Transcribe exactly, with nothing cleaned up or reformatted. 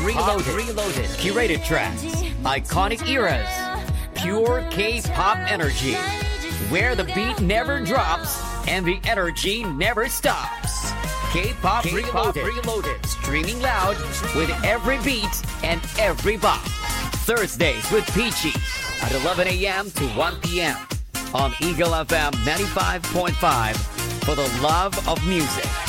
Reloaded. Reloaded. Curated tracks. Iconic eras. Pure K-pop energy. Where the beat never drops and the energy never stops. K-pop, K-pop Reloaded. Reloaded. Streaming loud with every beat and every bop. Thursdays with Peachy at eleven a.m. to one p.m. on Eagle F M ninety-five point five for the love of music.